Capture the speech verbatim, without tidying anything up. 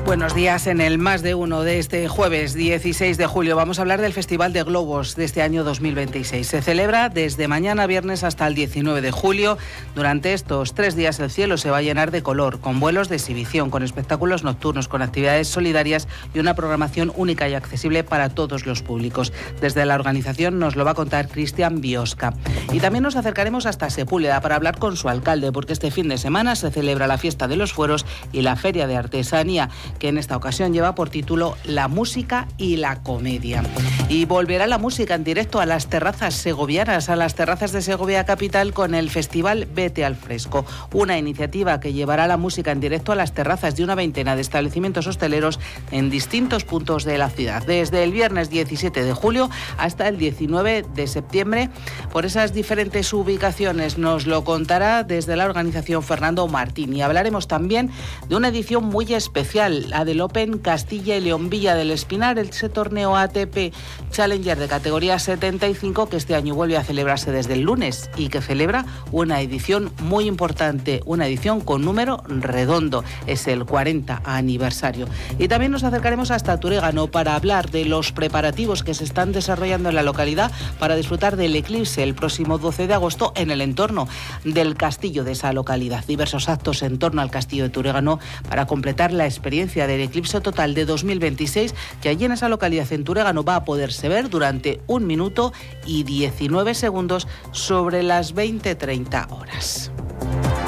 Buenos días. En el Más de Uno de este jueves dieciséis de julio vamos a hablar del Festival de Globos de este año dos mil veintiséis. Se celebra desde mañana viernes hasta el diecinueve de julio. Durante estos tres días el cielo se va a llenar de color, con vuelos de exhibición, con espectáculos nocturnos, con actividades solidarias y una programación única y accesible para todos los públicos. Desde la organización nos lo va a contar Cristian Biosca. Y también nos acercaremos hasta Sepúlveda para hablar con su alcalde, porque este fin de semana se celebra la Fiesta de los Fueros y la Feria de Artesanía, que en esta ocasión lleva por título La música y la comedia. Y volverá la música en directo a las terrazas segovianas, a las terrazas de Segovia capital, con el Festival Vete al Fresco, una iniciativa que llevará la música en directo a las terrazas de una veintena de establecimientos hosteleros en distintos puntos de la ciudad, desde el viernes diecisiete de julio hasta el diecinueve de septiembre. Por esas diferentes ubicaciones nos lo contará desde la organización Fernando Martín, y hablaremos también de una edición muy especial, la del Open Castilla y León Villa del Espinar, ese torneo A T P Challenger de categoría setenta y cinco que este año vuelve a celebrarse desde el lunes y que celebra una edición muy importante, una edición con número redondo, es el cuarenta aniversario. Y también nos acercaremos hasta Turégano para hablar de los preparativos que se están desarrollando en la localidad para disfrutar del eclipse el próximo doce de agosto en el entorno del castillo de esa localidad. Diversos actos en torno al castillo de Turégano para completar la experiencia del eclipse total de dos mil veintiséis, que allí en esa localidad en Turégano va a poderse ver durante un minuto y diecinueve segundos sobre las veinte treinta horas.